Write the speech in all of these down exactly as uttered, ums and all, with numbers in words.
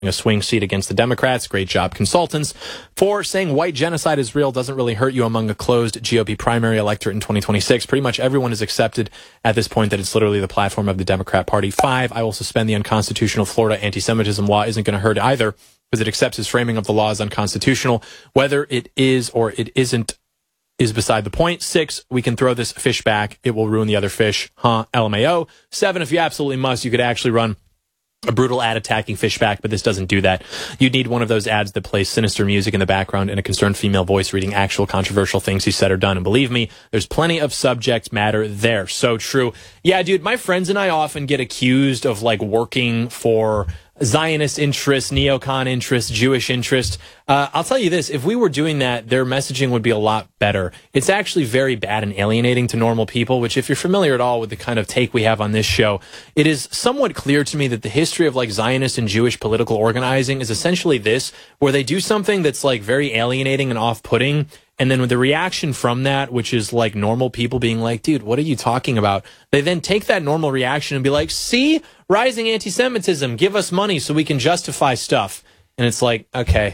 a swing seat against the Democrats. Great job, consultants. Four, saying white genocide is real doesn't really hurt you among a closed G O P primary electorate in twenty twenty-six. Pretty much everyone has accepted at this point that it's literally the platform of the Democrat Party. Five, I will suspend the unconstitutional Florida anti-Semitism law isn't going to hurt either because it accepts his framing of the law as unconstitutional. Whether it is or it isn't is beside the point. Six, we can throw this fish back. It will ruin the other fish. Huh? L M A O. Seven, if you absolutely must, you could actually run a brutal ad attacking Fishback, but this doesn't do that. You'd need one of those ads that plays sinister music in the background and a concerned female voice reading actual controversial things he said or done. And believe me, there's plenty of subject matter there. So true. Yeah, dude, my friends and I often get accused of like working for Zionist interests, neocon interests, Jewish interests. Uh, I'll tell you this, if we were doing that, their messaging would be a lot better. It's actually very bad and alienating to normal people, which if you're familiar at all with the kind of take we have on this show, it is somewhat clear to me that the history of like Zionist and Jewish political organizing is essentially this, where they do something that's like very alienating and off-putting. And then with the reaction from that, which is like normal people being like, dude, what are you talking about? They then take that normal reaction and be like, see, rising anti-Semitism, give us money so we can justify stuff. And it's like, okay,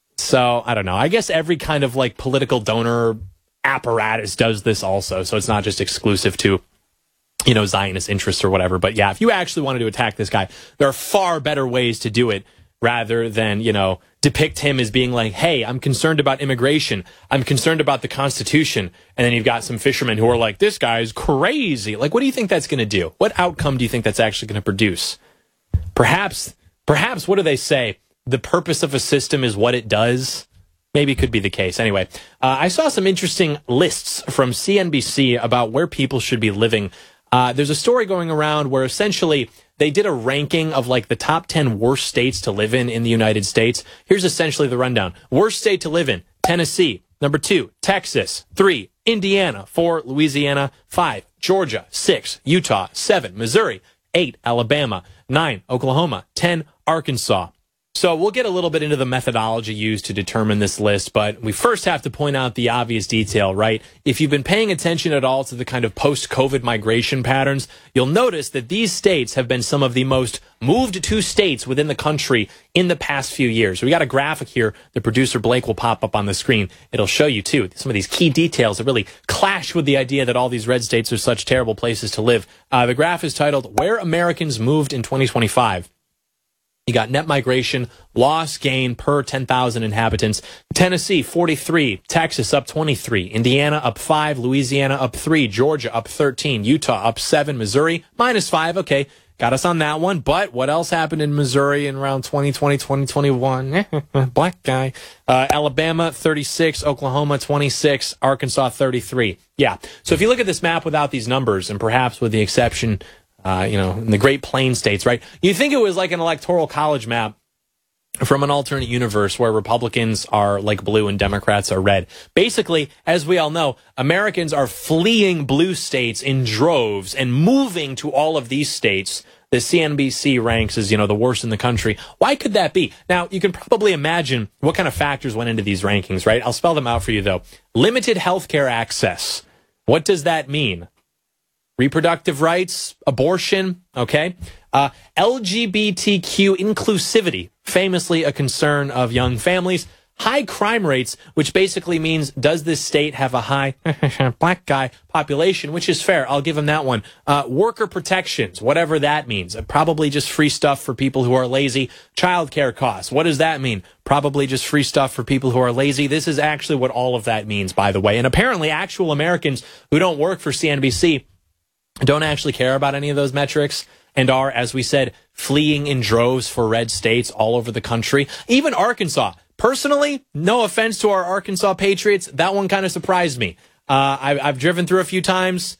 so I don't know. I guess every kind of like political donor apparatus does this also. So it's not just exclusive to, you know, Zionist interests or whatever. But yeah, if you actually wanted to attack this guy, there are far better ways to do it rather than, you know, depict him as being like, hey, I'm concerned about immigration. I'm concerned about the Constitution. And then you've got some fishermen who are like, this guy's crazy. Like, what do you think that's going to do? What outcome do you think that's actually going to produce? Perhaps, perhaps, what do they say? The purpose of a system is what it does. Maybe it could be the case. Anyway, uh, I saw some interesting lists from C N B C about where people should be living. Uh, there's a story going around where essentially they did a ranking of like the top ten worst states to live in in the United States. Here's essentially the rundown. Worst state to live in, Tennessee. Number two, Texas. Three, Indiana. Four, Louisiana. Five, Georgia. Six, Utah. Seven, Missouri. Eight, Alabama. Nine, Oklahoma. Ten, Arkansas. So we'll get a little bit into the methodology used to determine this list, but we first have to point out the obvious detail, right? If you've been paying attention at all to the kind of post-COVID migration patterns, you'll notice that these states have been some of the most moved to states within the country in the past few years. We got a graphic here. The producer Blake will pop up on the screen. It'll show you, too, some of these key details that really clash with the idea that all these red states are such terrible places to live. Uh, the graph is titled, Where Americans Moved in twenty twenty-five. You got net migration, loss gain per ten thousand inhabitants. Tennessee, forty-three. Texas, up twenty-three. Indiana, up five. Louisiana, up three. Georgia, up thirteen. Utah, up seven. Missouri, minus five. Okay, got us on that one. But what else happened in Missouri in around twenty twenty, twenty twenty-one? Black guy. Uh, Alabama, thirty-six. Oklahoma, twenty-six. Arkansas, thirty-three. Yeah, so if you look at this map without these numbers, and perhaps with the exception Uh, you know, in the Great Plains states, right? You think it was like an electoral college map from an alternate universe where Republicans are like blue and Democrats are red. Basically, as we all know, Americans are fleeing blue states in droves and moving to all of these states. The C N B C ranks as, you know, the worst in the country. Why could that be? Now, you can probably imagine what kind of factors went into these rankings, right? I'll spell them out for you, though. Limited healthcare access. What does that mean? Reproductive rights, abortion, okay? Uh, L G B T Q inclusivity, famously a concern of young families. High crime rates, which basically means, does this state have a high black guy population, which is fair. I'll give him that one. Uh, worker protections, whatever that means. Uh, probably just free stuff for people who are lazy. Childcare costs, what does that mean? Probably just free stuff for people who are lazy. This is actually what all of that means, by the way. And apparently actual Americans who don't work for C N B C don't actually care about any of those metrics and are, as we said, fleeing in droves for red states all over the country. Even Arkansas. Personally, no offense to our Arkansas Patriots, that one kind of surprised me. Uh, I, I've driven through a few times.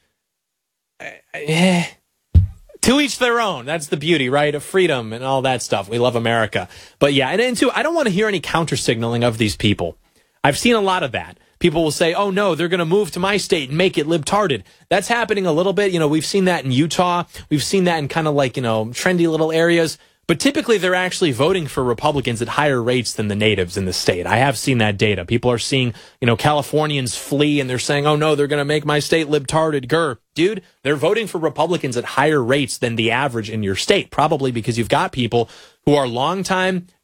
Eh, to each their own. That's the beauty, right, of freedom and all that stuff. We love America. But yeah, and, and two, I don't want to hear any counter-signaling of these people. I've seen a lot of that. People will say, oh, no, they're going to move to my state and make it libtarded. That's happening a little bit. You know, we've seen that in Utah. We've seen that in kind of like, you know, trendy little areas. But typically, they're actually voting for Republicans at higher rates than the natives in the state. I have seen that data. People are seeing, you know, Californians flee and they're saying, oh, no, they're going to make my state libtarded. Grr. Dude, they're voting for Republicans at higher rates than the average in your state, probably because you've got people who are longtime